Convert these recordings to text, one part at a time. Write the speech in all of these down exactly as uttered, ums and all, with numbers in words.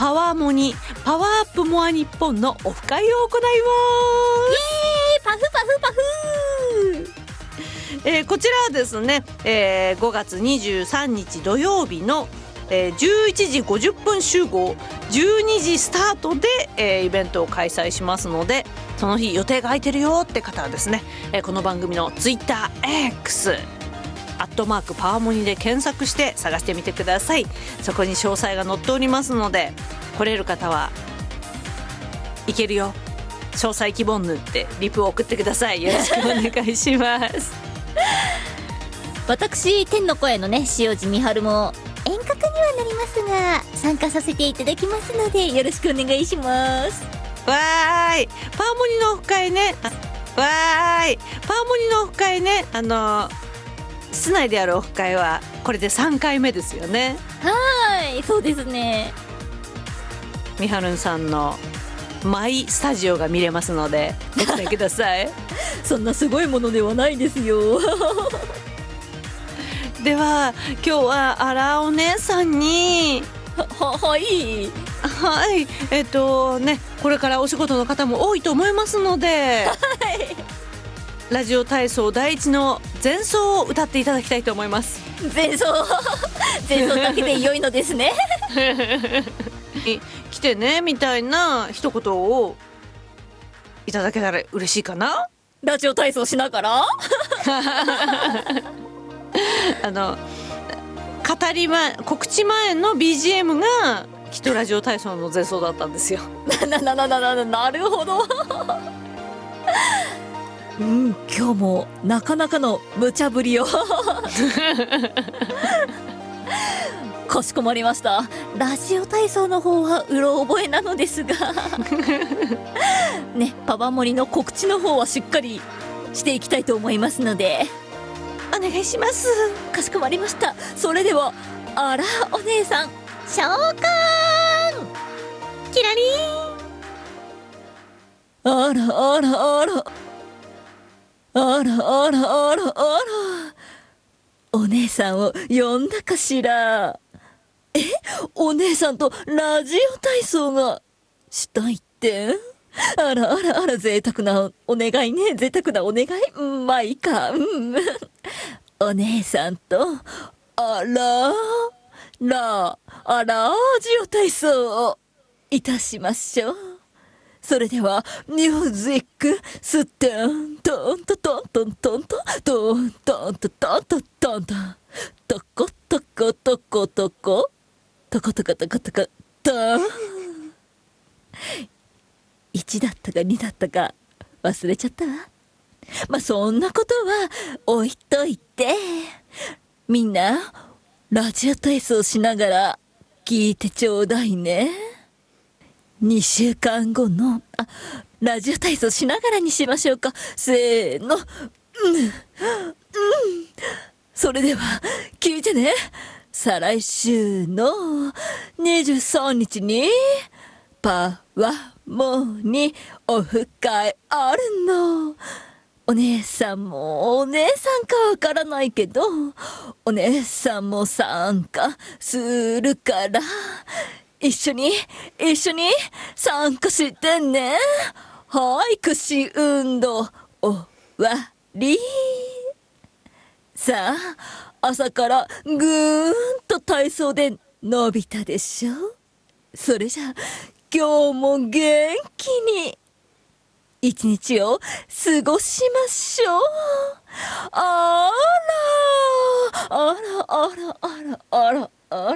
パワーモニパワーアップモア日本のオフ会を行います。イエーイ、パフパフパフ。 えー、こちらはですね、えー、ごがつにじゅうさんにち土曜日の、えー、じゅういちじごじゅっぷん集合じゅうにじスタートで、えー、イベントを開催しますので、その日予定が空いてるよって方はですね、えー、この番組のツイッター X アットマークパワモニで検索して探してみてください。そこに詳細が載っておりますので、来れる方はいけるよ詳細希望ぬってリプを送ってください。よろしくお願いします私天の声のね塩地美春も遠隔にはなりますが参加させていただきますのでよろしくお願いします。 わーい、パワモニのオフ会ね、わーい、パワモニのオフ会ね、あの室内でやるオフ会はこれでさんかいめですよね。 はーい、そうですね。 みはるんさんのマイスタジオが見れますのでご期待くださいそんなすごいものではないですよでは今日はあらお姉さんには、は、はいはいえっとねこれからお仕事の方も多いと思いますので、 はい、 ラジオ体操第一の前奏を歌っていただきたいと思います。 前奏前奏だけで良いのですね来てねみたいな一言をいただけたら嬉しいかな。 ラジオ体操しながらあの語り前告知前の ビージーエム がきっとラジオ体操の前奏だったんですよなななななななるほどうん、今日もなかなかの無茶ぶりをかしこまりました。ラジオ体操の方はうろ覚えなのですがね、パワモリの告知の方はしっかりしていきたいと思いますのでお願いします。 かしこまりました。それではあらお姉さん召喚キラリン。あらあらあらあらあらあらあらお姉さんを呼んだかしら。え、お姉さんとラジオ体操がしたいって？あらあらあら、贅沢なお願いね。贅沢なお願い。うん、まあいいか。うん。お姉さんと、あら、ら、あら、ラジオ体操をいたしましょう。それでは、ミュージック、ステン、トントトントントントン、トントントントントントントン、トコトコトコトコ、トコトコトコトコトン。いちだったかにだったか忘れちゃったわ。まあそんなことは置いといて、みんなラジオ体操しながら聞いてちょうだいね。にしゅうかんごのあラジオ体操しながらにしましょうか。せーの、うん、うん、それでは聞いてね。再来週のにじゅうさんにちにパワモニオフ会あるの。お姉さんもお姉さんかわからないけどお姉さんも参加するから一緒に一緒に参加してね。はい、屈伸運動終わり。さあ朝からぐーんと体操で伸びたでしょ。それじゃあ今日も元気に一日を過ごしましょう。あらあらあらあらあらあらあらお姉さん、どうもありが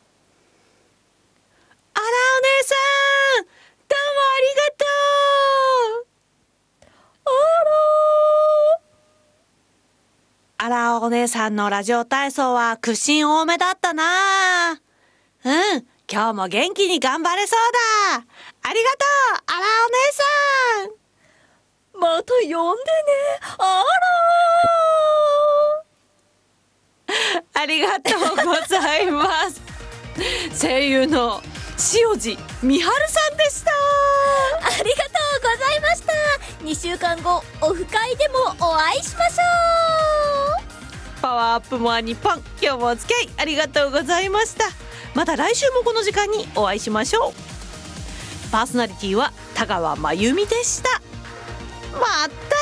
とう。あらあらお姉さんのラジオ体操は屈伸多めだったな。うん、今日も元気に頑張れそうだ。ありがとう、あらお姉さん。また呼んでね。あらありがとうございます声優の塩地美春さんでした。ありがとうございました。にしゅうかんごオフ会でもお会いしましょう。パワーアップモアニッポン、今日もお付き合いありがとうございました。 また来週もこの時間にお会いしましょう。パーソナリティは田川真由美でした。また